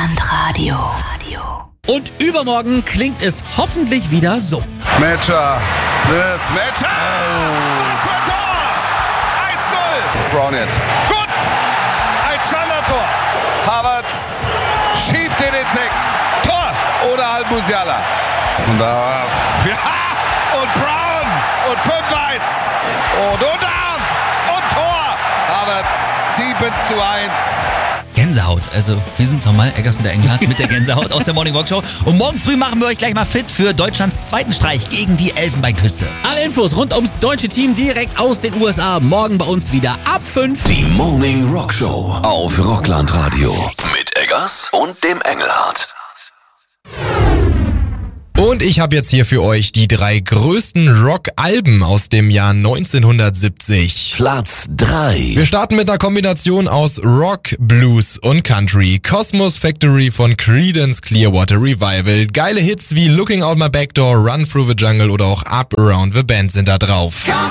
Rockland Und übermorgen klingt es hoffentlich wieder so. Metscher. Was für ein Tor! 1-0. Brown jetzt. Gut! Ein Standardtor. Havertz schiebt den Eck. Tor! Oder Al-Musiala. Und da... Ja! Und Brown! Und 5-1. Und und Tor! Havertz 7-1. Gänsehaut. Also wir sind nochmal Eggersen der Engelhardt mit der Gänsehaut aus der Morning Walk Show. Und morgen früh machen wir euch gleich mal fit für Deutschlands zweiten Streich gegen die Elfenbeinküste. Alle Infos rund ums deutsche Team direkt aus den USA. Morgen bei uns wieder ab 5. Die Morning Rock Show auf Rockland Radio. Mit Eggers und dem Engelhardt. Und ich habe jetzt hier für euch die 3 größten Rock-Alben aus dem Jahr 1970. Platz 3. Wir starten mit einer Kombination aus Rock, Blues und Country. Cosmos Factory von Creedence Clearwater Revival. Geile Hits wie Looking Out My Back Door, Run Through the Jungle oder auch Up Around the Bend sind da drauf. Come